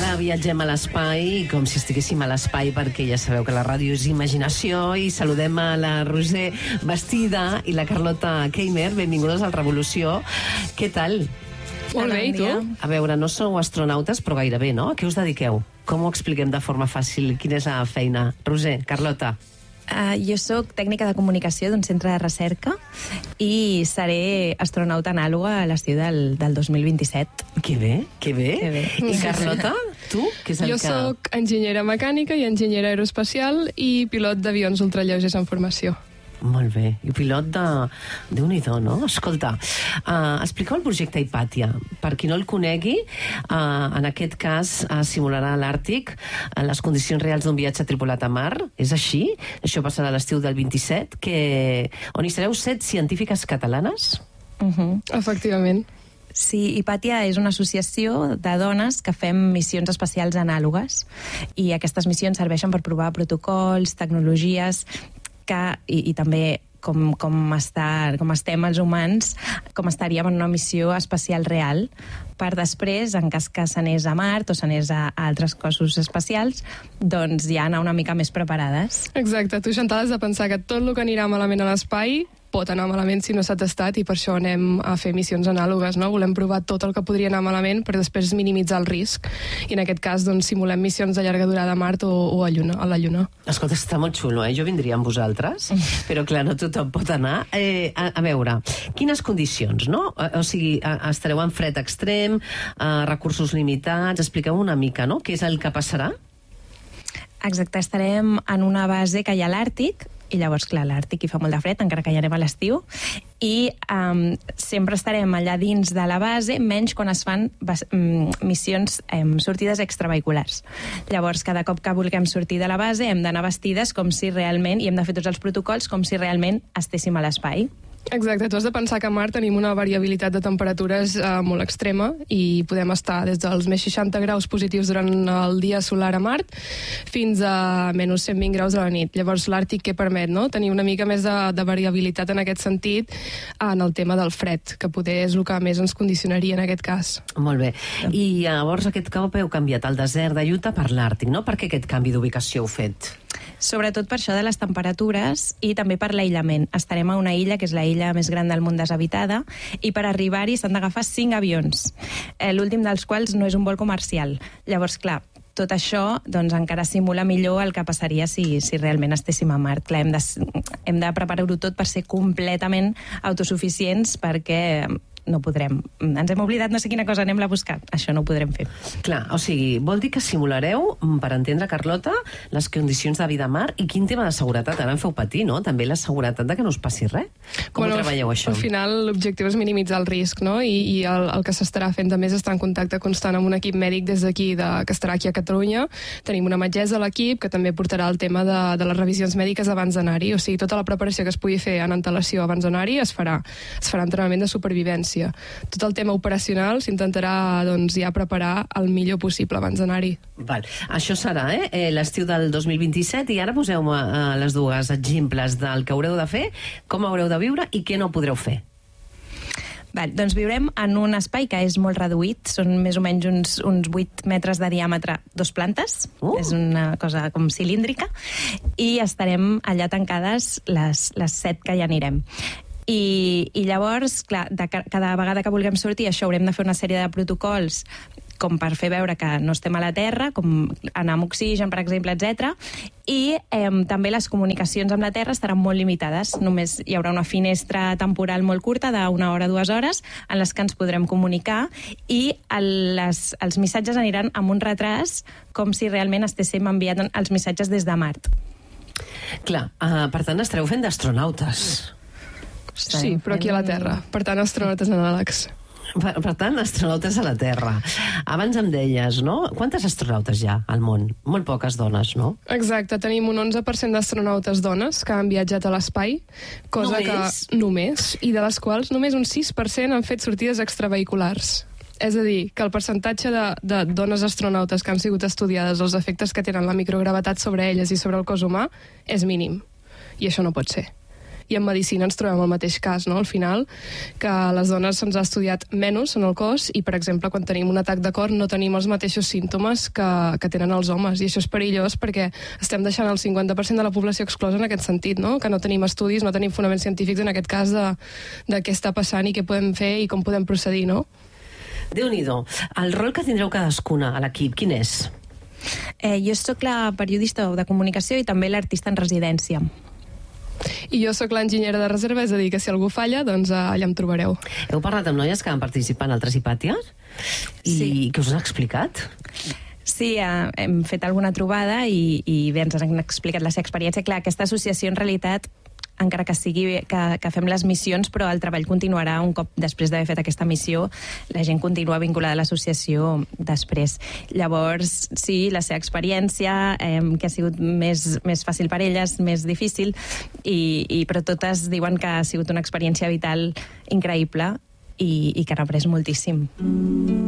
viatgem a l'espai, com si estiguéssim a l'espai, perquè ja sabeu que la ràdio és imaginació, i saludem a la Roser Bastida i la Carlota Keimer. Benvingudes al Revolució. Què tal? Molt bé, i tu? A veure, no sou astronautes, però gairebé, no? A què us dediqueu? Com ho expliquem de forma fàcil? Quina és la feina? Roser, Carlota. Jo sóc tècnica de comunicació d'un centre de recerca i seré astronauta anàloga a l'estiu del 2027. Que bé, que bé. Que bé. I Carlota, tu? Què és el Jo sóc enginyera mecànica i enginyera aeroespacial i pilot d'avions ultralleugers en formació. Molt bé. I pilot de... Déu-n'hi-do, no? Escolta, expliqueu el projecte Hipàtia. Per qui no el conegui, en aquest cas simularà a l'Àrtic les condicions reals d'un viatge tripulat a mar. És així? Això passarà a l'estiu del 27, on hi sereu 7 científiques catalanes? Efectivament. Sí, Hipàtia és una associació de dones que fem missions espacials anàlogues i aquestes missions serveixen per provar protocols, tecnologies i també com estem els humans, com estaríem en una missió espacial real, per després, en cas que s'anés a Mart o s'anés a altres cossos espacials, doncs ja anar una mica més preparades. Exacte, tu, Chantal, has de pensar que tot el que anirà malament a l'espai pot anar malament si no s'ha tastat, i per això anem a fer missions anàlogues, no? Volem provar tot el que podria anar malament per després minimitzar el risc. I en aquest cas, doncs, simulem missions de llarga durada a Mart o a la Lluna. Escolta, està molt xulo, eh? Jo vindria amb vosaltres, però clar, no tothom pot anar. A veure, quines condicions, no? O sigui, estareu en fred extrem, recursos limitats, expliqueu una mica, no? Què és el que passarà? Exacte, estarem en una base que hi ha a l'Àrtic, i llavors, clar, a l'Àrtic hi fa molt de fred, encara que hi anem a l'estiu, i sempre estarem allà dins de la base, menys quan es fan missions, sortides extravehiculars. Llavors, cada cop que vulguem sortir de la base hem d'anar vestides com si realment, i hem de fer tots els protocols com si realment estéssim a l'espai. Exacte, tu has de pensar que a Mart tenim una variabilitat de temperatures molt extrema i podem estar des dels més 60 graus positius durant el dia solar a Mart fins a menys 120 graus a la nit. Llavors l'Àrtic què permet, no? Tenir una mica més de variabilitat en aquest sentit en el tema del fred, que poder és el que més ens condicionaria en aquest cas. Molt bé. I llavors aquest cop heu canviat el desert de Utah per l'Àrtic, no? Per què aquest canvi d'ubicació heu fet? Sobretot per això de les temperatures i també per l'aïllament. Estarem a una illa, que és la illa més gran del món deshabitada, i per arribar-hi s'han d'agafar 5 avions, l'últim dels quals no és un vol comercial. Llavors, clar, tot això doncs, encara simula millor el que passaria si realment estéssim a Mart. Clar, hem de preparar-ho tot per ser completament autosuficients, perquè no podrem. Ens hem oblidat no sé quina cosa, anem-la a buscar. Això no ho podrem fer. Clar, o sigui, vol dir que simulareu, per entendre, Carlota, les condicions de vida a mar, i quin tema de seguretat? Ara em feu patir, no? També la seguretat de que no us passi res. Com ho treballeu, això? Al final, l'objectiu és minimitzar el risc, no? I el que s'estarà fent també és estar en contacte constant amb un equip mèdic des d'aquí, que estarà aquí a Catalunya. Tenim una metgessa a l'equip que també portarà el tema de les revisions mèdiques abans d'anar-hi. O sigui, tota la preparació que es pugui fer en antelació abans d'anar-hi es farà. Es farà entrenament de supervivència. Tot el tema operacional s'intentarà ja preparar el millor possible abans d'anar-hi. Val. Això serà l'estiu del 2027, i ara poseu-me les dues exemples del que haureu de fer, com haureu de viure i què no podreu fer. Val, doncs viurem en un espai que és molt reduït, són més o menys uns 8 metres de diàmetre, 2 plantes, és una cosa com cilíndrica, i estarem allà tancades les 7 que hi anirem. I llavors, clar, cada vegada que vulguem sortir, això haurem de fer una sèrie de protocols com per fer veure que no estem a la Terra, com anar amb oxigen, per exemple, etc. I també les comunicacions amb la Terra estaran molt limitades. Només hi haurà una finestra temporal molt curta, d'una hora, 2 hores, en les que ens podrem comunicar, i els missatges aniran amb un retras, com si realment estéssim enviant els missatges des de Mart. Clar, per tant, estareu fent d'astronautes. Sí, però aquí a la Terra. Per tant, astronautes anàlegs. Per tant, astronautes a la Terra. Abans em deies, no? Quantes astronautes hi ha al món? Molt poques dones, no? Exacte, tenim un 11% d'astronautes dones que han viatjat a l'espai, cosa només, i de les quals només un 6% han fet sortides extravehiculars. És a dir, que el percentatge de dones astronautes que han sigut estudiades, els efectes que tenen la microgravetat sobre elles i sobre el cos humà, és mínim. I això no pot ser. i en medicina ens trobem el mateix cas, no? Al final, que a les dones se'ns ha estudiat menys en el cos i, per exemple, quan tenim un atac de cor no tenim els mateixos símptomes que tenen els homes, i això és perillós perquè estem deixant el 50% de la població exclosa en aquest sentit, no? Que no tenim estudis, no tenim fonaments científics en aquest cas de què està passant i què podem fer i com podem procedir, no? Déu-n'hi-do. El rol que tindreu cadascuna a l'equip, quin és? Jo sóc la periodista de comunicació i també l'artista en residència. I jo sóc l'enginyera de reserva, és a dir, que si algú falla, doncs allà em trobareu. Heu parlat amb noies que van participar en altres Hipàtia? I què us han explicat? Sí, hem fet alguna trobada i bé, ens han explicat la seva experiència. Clar, aquesta associació en realitat, encara que sigui que fem les missions, però el treball continuarà un cop després d'haver fet aquesta missió, la gent continua vinculada a l'associació després. Llavors, sí, la seva experiència, que ha sigut més fàcil per elles, més difícil, però totes diuen que ha sigut una experiència vital increïble i que han après moltíssim.